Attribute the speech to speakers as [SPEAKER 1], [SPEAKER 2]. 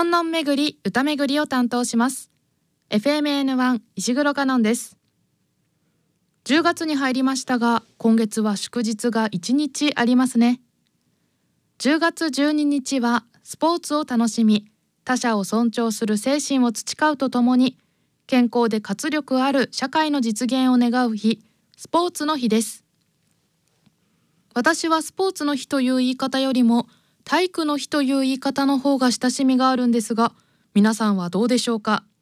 [SPEAKER 1] のんのん巡り歌巡りを担当します。 FMN1 石黒香音です。10月に入りましたが、今月は祝日が1日ありますね。10月12日はスポーツを楽しみ、他者を尊重する精神を培うとともに、健康で活力ある社会の実現を願う日、スポーツの日です。私はスポーツの日という言い方よりも体育の日という言い方の方が親しみがあるんですが、皆さんはどうでしょうか。